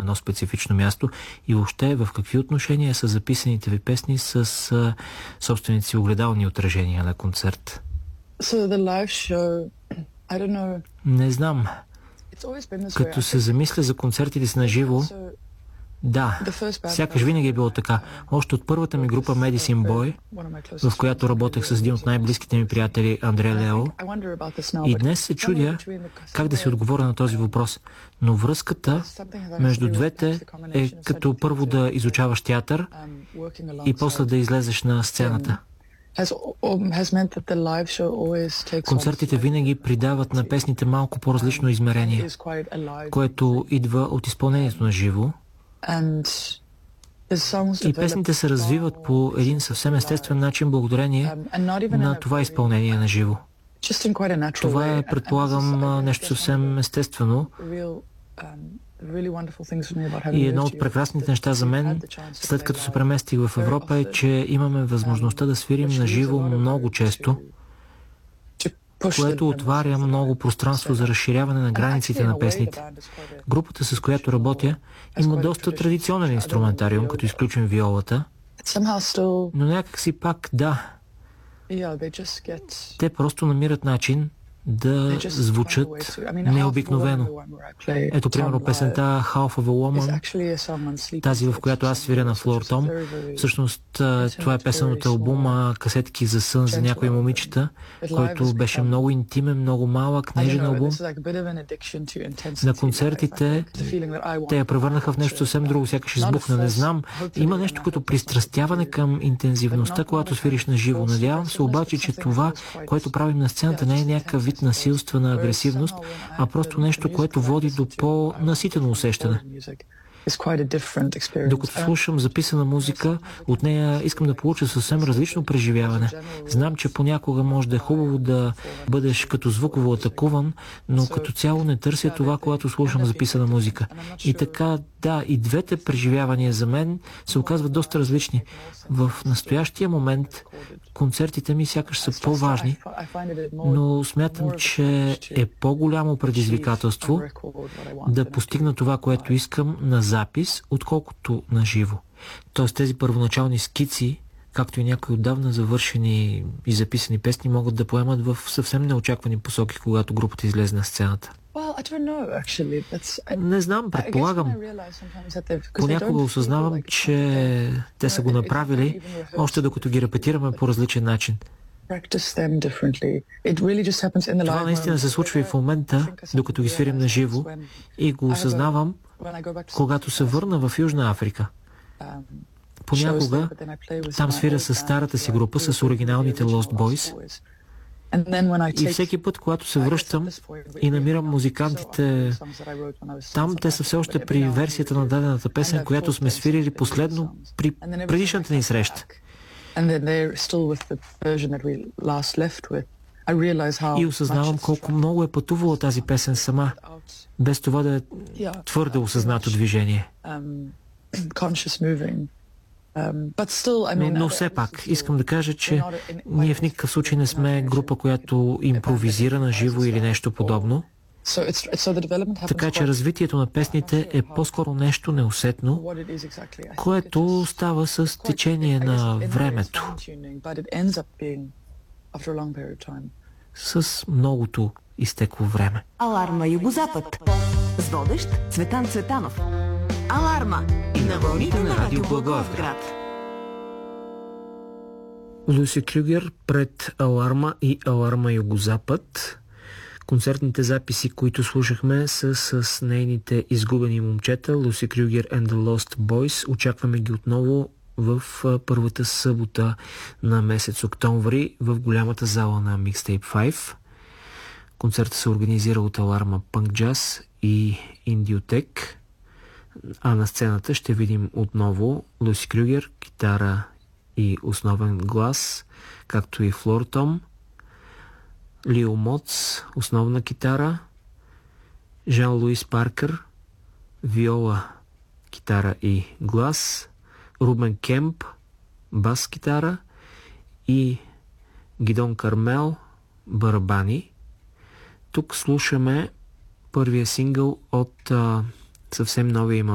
едно специфично място и въобще в какви отношения са записаните ви песни с собствените си огледални отражения на концерт? Не знам. Като се замисля за концертите си на живо, да, сякаш винаги е било така. Още от първата ми група Medicine Boy, в която работех с един от най-близките ми приятели Андре Лео. И днес се чудя как да си отговоря на този въпрос. Но връзката между двете е като първо да изучаваш театър и после да излезеш на сцената. Концертите винаги придават на песните малко по-различно измерение, което идва от изпълнението на живо. И песните се развиват по един съвсем естествен начин благодарение на това изпълнение на живо. Това е, предполагам, нещо съвсем естествено. И едно от прекрасните неща за мен, след като се преместих в Европа, е, че имаме възможността да свирим на живо много често, което отваря много пространство за разширяване на границите на песните. Групата, с която работя, има доста традиционен инструментариум, като изключим виолата, но някак си пак да. Те просто намират начин да звучат необикновено. Ето, примерно, песента Half of a Woman, тази, в която аз свиря на Floor Tom. Всъщност, това е песен от албума Касетки за сън за някои момичета, който беше много интимен, много малък, нежен албум. На концертите те я превърнаха в нещо съвсем друго, сякаш избухна. Не знам, има нещо като пристрастяване към интензивността, когато свириш на живо. Надявам се обаче, че това, което правим на сцената, не е някакъв вид насилствена агресивност, а просто нещо, което води до по-наситено усещане. Докато слушам записана музика, от нея искам да получа съвсем различно преживяване. Знам, че понякога може да е хубаво да бъдеш като звуково атакуван, но като цяло не търся това, когато слушам записана музика. И така, да, и двете преживявания за мен се оказват доста различни. В настоящия момент концертите ми сякаш са по-важни, но смятам, че е по-голямо предизвикателство да постигна това, което искам на запис, отколкото на живо. Тоест тези първоначални скици, както и някои отдавна завършени и записани песни, могат да поемат в съвсем неочаквани посоки, когато групата излезе на сцената. Не знам, предполагам. Понякога осъзнавам, че те са го направили, още докато ги репетираме по различен начин. Това наистина се случва и в момента, докато ги свирим на живо, и го осъзнавам, когато се върна в Южна Африка. Понякога там свиря с старата си група, с оригиналните Lost Boys. И всеки път, когато се връщам и намирам музикантите там, те са все още при версията на дадената песен, която сме свирили последно при предишната ни среща. И осъзнавам колко много е пътувала тази песен сама, без това да е твърде осъзнато движение. Но все пак, искам да кажа, че ние в никакъв случай не сме група, която импровизира на живо или нещо подобно. Така че развитието на песните е по-скоро нещо неусетно, което става с течение на времето. С многото изтекло време. Аларма Югозапад. С водещ Цветан Цветанов. Аларма и на вълните на радио Благоевград. Люси Крюгер пред Аларма и Аларма Югозапад. Концертните записи, които слушахме, са с нейните изгубени момчета Люси Крюгер and the Lost Boys. Очакваме ги отново в първата събота на месец октомври в голямата зала на Mixtape 5. Концертът се организира от Аларма Punk Jazz и Индиотек. А на сцената ще видим отново Люси Крюгер, китара и основен глас, както и Floor Tom, Лио Моц, основна китара, Жан-Луис Паркър, виола, китара и глас, Рубен Кемп, бас китара и Гидон Кармел, барабани. Тук слушаме първия сингъл от съвсем новия им